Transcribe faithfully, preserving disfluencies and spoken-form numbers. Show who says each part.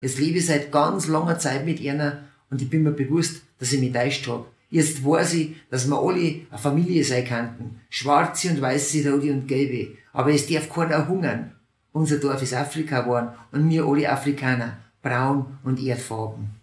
Speaker 1: Jetzt lebe ich seit ganz langer Zeit mit einer und ich bin mir bewusst, dass ich mich täuscht habe. Jetzt weiß ich, dass wir alle eine Familie sein könnten. Schwarze und weiße, rote und gelbe. Aber es darf keiner hungern. Unser Dorf ist Afrika geworden und wir alle Afrikaner. Braun und erdfarben.